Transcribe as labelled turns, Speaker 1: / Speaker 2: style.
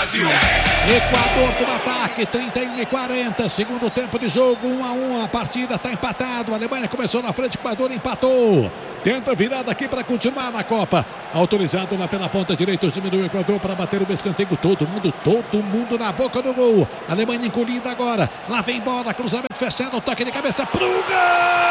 Speaker 1: Brasil!
Speaker 2: Equador do ataque, 31:40, segundo tempo de jogo, 1-1, a partida está empatado. A Alemanha começou na frente, o Equador empatou. Tenta virada aqui para continuar na Copa. Autorizado lá pela ponta direita o time do Equador para bater o escanteio. Todo mundo na boca do gol. A Alemanha encolhida agora. Lá vem bola, cruzamento fechado, toque de cabeça pro gol!